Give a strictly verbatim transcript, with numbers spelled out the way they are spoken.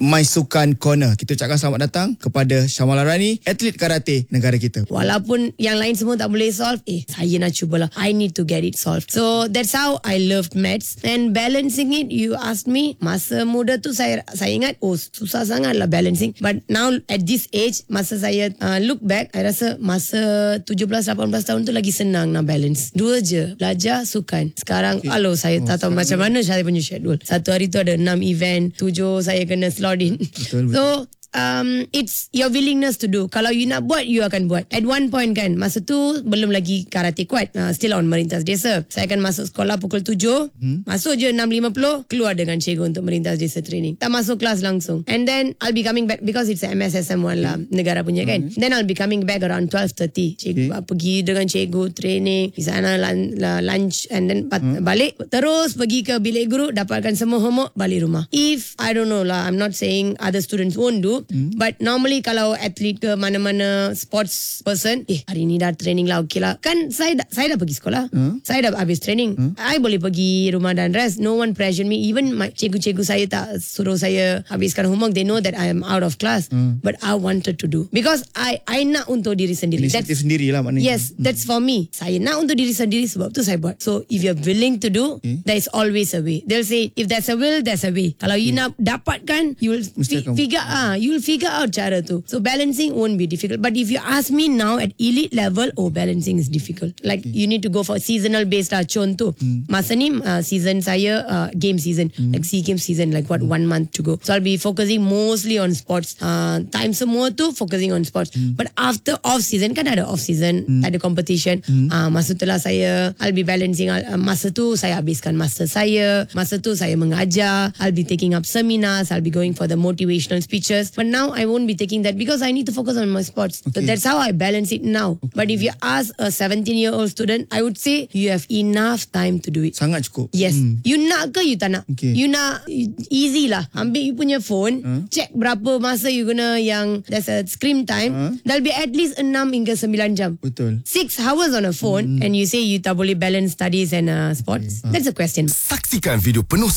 My Sukan Corner. Kita ucapkan selamat datang kepada Syamala Rani, atlet karate negara kita. Walaupun yang lain semua tak boleh solve, eh saya nak cubalah. I need to get it solved. So that's how I loved maths. And balancing it, you asked me, masa muda tu saya saya ingat, oh susah sangat lah balancing. But now at this age, masa saya uh, look back, I rasa masa tujuh belas lapan belas tahun tu lagi senang nak balance. Dua je, belajar, sukan. Sekarang, okay. Alo, saya oh, tak tahu macam mana saya punya schedule. Satu hari tu ada enam event, tujuh saya kena slot in. Betul, betul. So, Um, it's your willingness to do. Kalau you nak buat, you akan buat. At one point kan, masa tu belum lagi karate kuat, uh, still on Merintas Desa. Saya akan masuk sekolah pukul tujuh, hmm? Masuk je enam lima puluh, keluar dengan cikgu untuk Merintas Desa training. Tak masuk kelas langsung. And then I'll be coming back because it's M S S M one lah, negara punya kan. Hmm. Then I'll be coming back around twelve thirty. Cikgu okay. pergi dengan cikgu training, di sana lunch and then hmm. balik. Terus pergi ke bilik guru, dapatkan semua homework, balik rumah. If I don't know lah, I'm not saying other students won't do. Hmm. But normally kalau atlet ke mana-mana sports person, eh hari ni dah training lah, okay lah. Kan saya dah, saya dah pergi sekolah, hmm? Saya dah habis training, hmm? I boleh pergi rumah dan rest. No one pressure me. Even my cikgu-cikgu saya tak suruh saya habiskan homework. They know that I am out of class, hmm. But I wanted to do because I I nak untuk diri sendiri. Inisiatif sendiri lah maknanya. Yes, hmm. That's for me. Saya nak untuk diri sendiri, sebab tu saya buat. So if you're willing to do, okay. There is always a way. They'll say if there's a will, there's a way. Kalau you okay. nak dapatkan, you will fi- figure ah, you will figure out cara tu. So balancing won't be difficult. But if you ask me now at elite level, oh balancing is difficult. Like okay. You need to go for seasonal based lah. Contoh, hmm. masa ni uh, season saya uh, game season, hmm. like SEA Games season, like what hmm. one month to go. So I'll be focusing mostly on sports. Uh, time semua tu focusing on sports. Hmm. But after off season, kan ada off season, hmm. ada competition. Hmm. Uh, masa tu lah saya, I'll be balancing. Uh, masa tu saya habiskan masa saya. Masa tu saya mengajar. I'll be taking up seminars. I'll be going for the motivational speeches. But now I won't be taking that because I need to focus on my sports. Okay. So that's how I balance it now. Okay. But if you ask a seventeen year old student, I would say you have enough time to do it. Sangat cukup. Yes. Hmm. You nak ke you tak nak? Okay. You nak, easy lah. Ambil you punya phone, huh? Check berapa masa you guna yang there's a screen time. Huh? There'll be at least enam hingga sembilan jam. Betul. six hours on a phone, hmm. And you say you tak boleh balance studies and uh, sports. Okay. Huh? That's a question. Saksikan video penuh